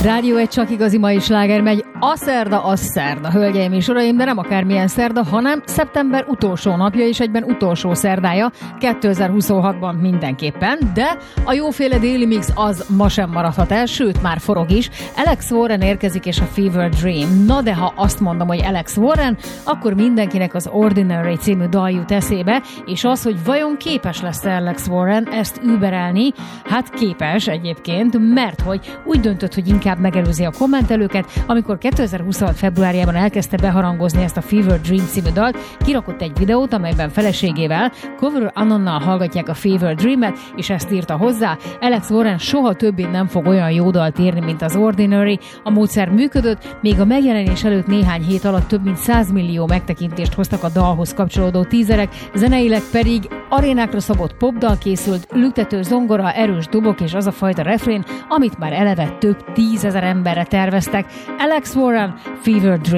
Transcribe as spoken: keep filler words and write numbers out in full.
Rádió egy csak igazi mai sláger megy. A szerda, a szerda, hölgyeim és uraim, de nem akármilyen szerda, hanem szeptember utolsó napja és egyben utolsó szerdája kétezer-huszonhatban mindenképpen, de a jóféle Daily Mix az ma sem maradhat el, sőt már forog is. Alex Warren érkezik és a Fever Dream. Na de ha azt mondom, hogy Alex Warren, akkor mindenkinek az Ordinary című dal jut eszébe, és az, hogy vajon képes lesz Alex Warren ezt überelni, hát képes egyébként, mert hogy úgy döntött, hogy inkább megelőzi a kommentelőket, amikor kétezer-huszonhat februárjában elkezdte beharangozni ezt a Fever Dream című dalt, kirakott egy videót, amelyben feleségével, Cover Anonnal hallgatják a Fever Dream-et, és ezt írta hozzá: Alex Warren soha többé nem fog olyan jó dalt írni, mint az Ordinary. A módszer működött, még a megjelenés előtt néhány hét alatt több mint száz millió megtekintést hoztak a dalhoz kapcsolódó tízerek, zeneileg pedig arénákra szabott popdal készült, lüktető zongora, erős dobok és az a fajta refrén, amit már eleve több tízezer emberre terveztek. Alex Warren, Fever Dream.